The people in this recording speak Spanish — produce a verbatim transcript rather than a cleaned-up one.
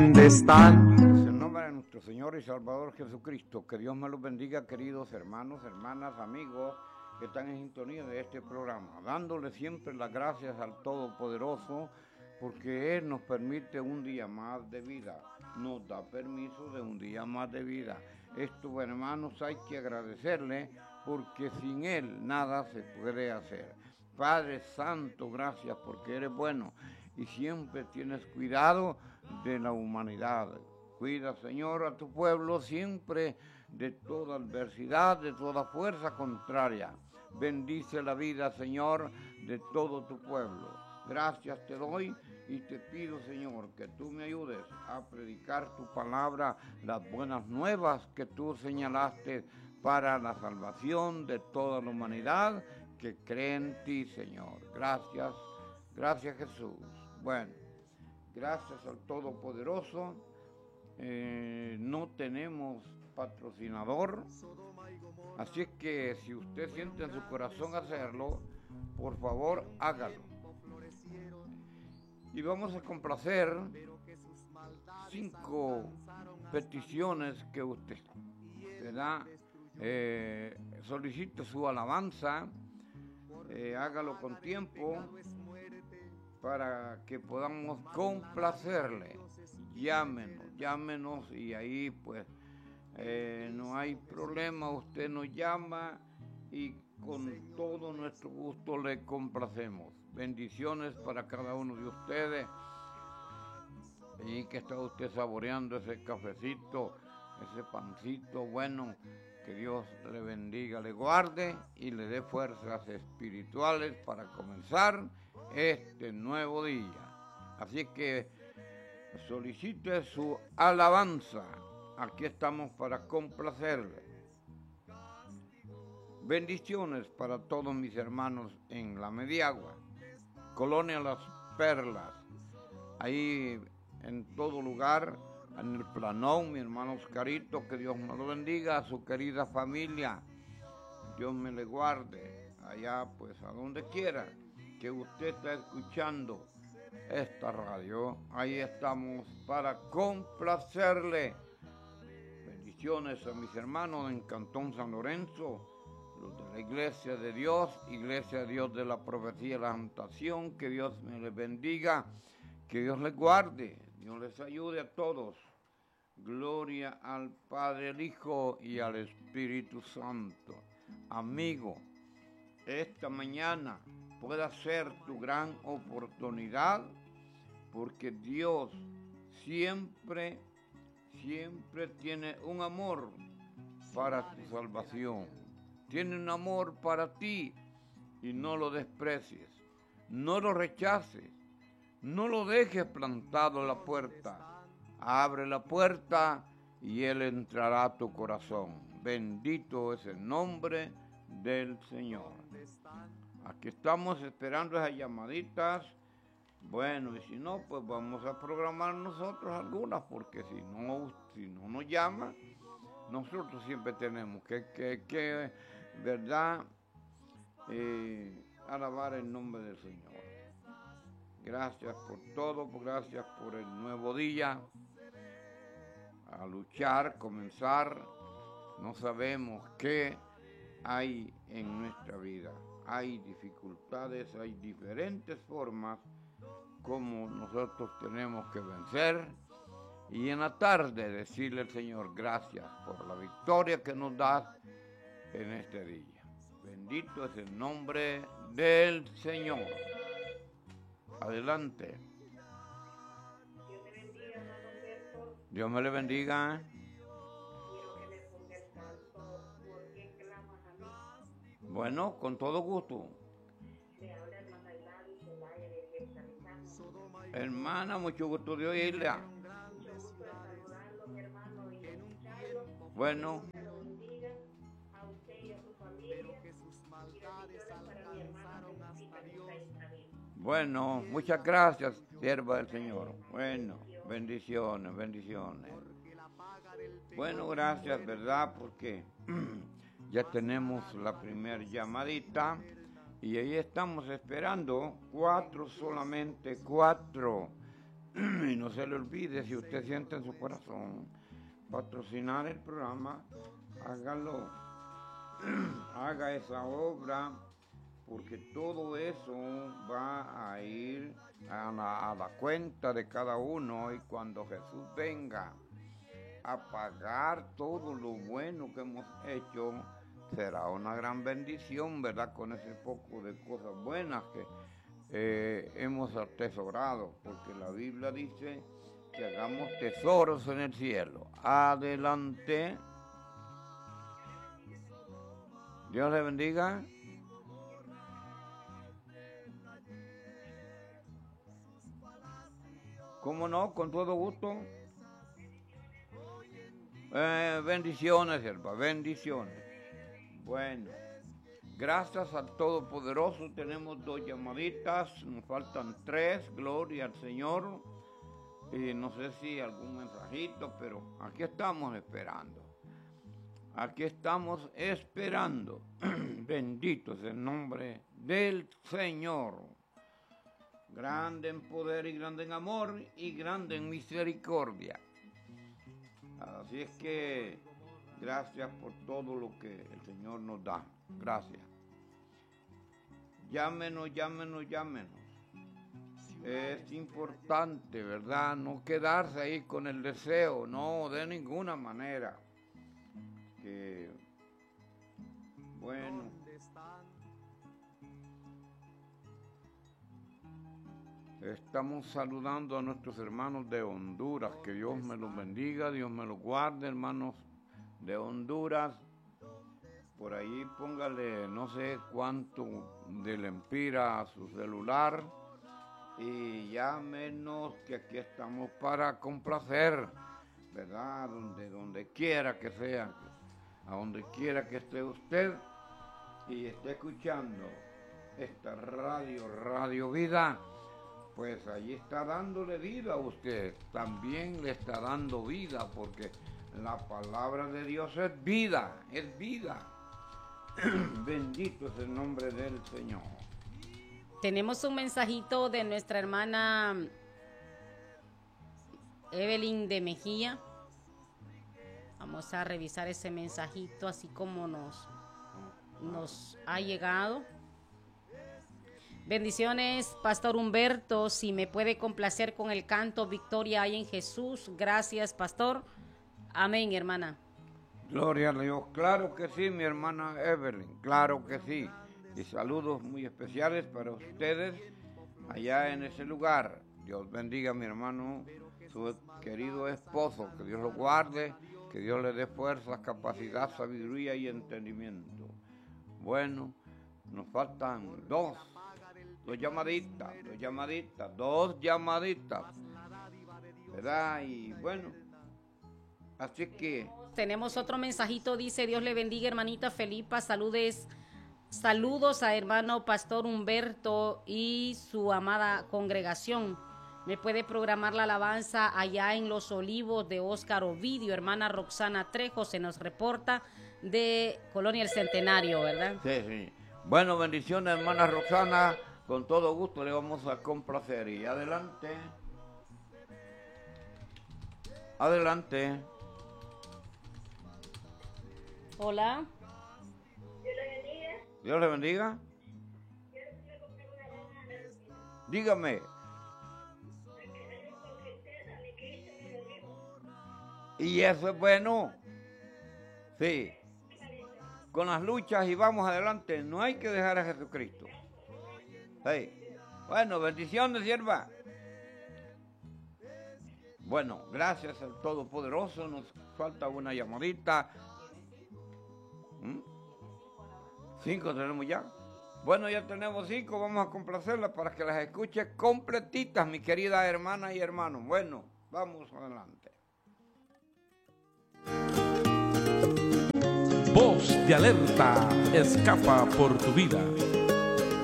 ¿Dónde están? En el nombre de nuestro Señor y Salvador Jesucristo, que Dios me los bendiga, queridos hermanos, hermanas, amigos que están en sintonía de este programa, dándole siempre las gracias al Todopoderoso, porque Él nos permite un día más de vida, nos da permiso de un día más de vida. Esto, hermanos, hay que agradecerle, porque sin Él nada se puede hacer. Padre Santo, gracias porque eres bueno y siempre tienes cuidado de la humanidad. Cuida, Señor, a tu pueblo siempre de toda adversidad, de toda fuerza contraria. Bendice la vida, Señor, de todo tu pueblo. Gracias te doy y te pido, Señor, que tú me ayudes a predicar tu palabra, las buenas nuevas que tú señalaste para la salvación de toda la humanidad que cree en ti, Señor. Gracias, gracias Jesús. Bueno, gracias al Todopoderoso. Eh, no tenemos patrocinador, así es que si usted siente en su corazón hacerlo, por favor hágalo. Y vamos a complacer cinco peticiones que usted, ¿verdad? Eh, solicite su alabanza, eh, hágalo con tiempo para que podamos complacerle. Llámenos, llámenos y ahí pues eh, no hay problema, usted nos llama y con todo nuestro gusto le complacemos. Bendiciones para cada uno de ustedes y que está usted saboreando ese cafecito, ese pancito bueno. Que Dios le bendiga, le guarde y le dé fuerzas espirituales para comenzar este nuevo día. Así que solicite su alabanza. Aquí estamos para complacerle. Bendiciones para todos mis hermanos en La Mediagua, Colonia Las Perlas, ahí en todo lugar. En el Planón, mi hermano Oscarito, que Dios me lo bendiga, a su querida familia, Dios me le guarde, allá pues a donde quiera que usted está escuchando esta radio, ahí estamos para complacerle. Bendiciones a mis hermanos en Cantón San Lorenzo, los de la Iglesia de Dios, Iglesia de Dios de la Profecía y la Amputación, que Dios me les bendiga, que Dios les guarde, Dios les ayude a todos. Gloria al Padre, al Hijo y al Espíritu Santo. Amigo, esta mañana puede ser tu gran oportunidad, porque Dios siempre, siempre tiene un amor para tu salvación. Tiene un amor para ti y no lo desprecies, no lo rechaces, no lo dejes plantado en la puerta. Abre la puerta y Él entrará a tu corazón. Bendito es el nombre del Señor. Aquí estamos esperando esas llamaditas. Bueno, y si no, pues vamos a programar nosotros algunas, porque si no, si no nos llama, nosotros siempre tenemos que, que, que ¿verdad? Eh, alabar el nombre del Señor. Gracias por todo, gracias por el nuevo día. A luchar, comenzar, no sabemos qué hay en nuestra vida. Hay dificultades, hay diferentes formas como nosotros tenemos que vencer. Y en la tarde decirle al Señor, gracias por la victoria que nos das en este día. Bendito es el nombre del Señor. Adelante. Dios me le bendiga. Quiero que le ponga el canto ¿Por qué clamas a mí? Bueno, con todo gusto. Le habla hermana Gladys Zelaya de Fiesta Lizano. Hermana, mucho gusto de oírla. Mucho gusto de saludarlo, mi hermano, y de escucharlo. Bueno. Que lo bendiga a usted y a su familia. Y bendiciones para mi hermana Teresita, que está en camino. Bueno, muchas gracias, sierva del Señor. Bueno, bendiciones, bendiciones. Bueno, gracias, ¿verdad? Porque ya tenemos la primera llamadita y ahí estamos esperando cuatro, solamente cuatro Y no se le olvide, si usted siente en su corazón patrocinar el programa, hágalo, haga esa obra, porque todo eso va a ir a la, a la cuenta de cada uno, y cuando Jesús venga a pagar todo lo bueno que hemos hecho, será una gran bendición, ¿verdad? Con ese poco de cosas buenas que eh, hemos atesorado, porque la Biblia dice que hagamos tesoros en el cielo. Adelante. Dios le bendiga. ¿Cómo no? Con todo gusto. Eh, bendiciones, sierva, bendiciones. Bueno, gracias al Todopoderoso. Tenemos dos llamaditas, nos faltan tres. Gloria al Señor. Y no sé si algún mensajito, pero aquí estamos esperando. Aquí estamos esperando. Bendito es el nombre del Señor. Grande en poder y grande en amor y grande en misericordia. Así es que gracias por todo lo que el Señor nos da. Gracias. Llámenos, llámenos, llámenos. Es importante, ¿verdad? No quedarse ahí con el deseo, no, de ninguna manera. Que, bueno, estamos saludando a nuestros hermanos de Honduras. Que Dios me los bendiga, Dios me los guarde, hermanos de Honduras. Por ahí póngale no sé cuánto de lempira a su celular y llámenos, que aquí estamos para complacer, ¿verdad? Donde, donde quiera que sea, a donde quiera que esté usted y esté escuchando esta radio, Radio Vida, pues allí está dándole vida a usted, también le está dando vida, porque la palabra de Dios es vida, es vida. Bendito es el nombre del Señor. Tenemos un mensajito de nuestra hermana Evelyn de Mejía. Vamos a revisar ese mensajito así como nos, nos ha llegado. Bendiciones, Pastor Humberto, si me puede complacer con el canto Victoria hay en Jesús. Gracias, Pastor. Amén, hermana. Gloria a Dios. Claro que sí, mi hermana Evelyn, claro que sí. Y saludos muy especiales para ustedes allá en ese lugar. Dios bendiga a mi hermano, su querido esposo, que Dios lo guarde, que Dios le dé fuerza, capacidad, sabiduría y entendimiento. Bueno, nos faltan dos, dos llamaditas, dos llamaditas, dos llamaditas, ¿verdad? Y bueno, así que... Tenemos otro mensajito, dice: Dios le bendiga, hermanita Felipa, saludes, saludos a hermano Pastor Humberto y su amada congregación. Me puede programar la alabanza allá en Los Olivos de Óscar Ovidio. Hermana Roxana Trejo se nos reporta de Colonia El Centenario, ¿verdad? Sí, sí. Bueno, bendiciones, hermana Roxana, con todo gusto le vamos a complacer. Y adelante. Adelante. Hola. Dios le bendiga. Dios le bendiga. Dígame. Y eso es bueno. Sí. Con las luchas y vamos adelante. No hay que dejar a Jesucristo. Sí. Bueno, bendiciones, sierva. Bueno, gracias al Todopoderoso. Nos falta una llamadita. ¿Mm? Cinco tenemos ya. Bueno, ya tenemos cinco. Vamos a complacerlas para que las escuche completitas, mi querida hermana y hermano. Bueno, vamos adelante. Voz de alerta, escapa por tu vida.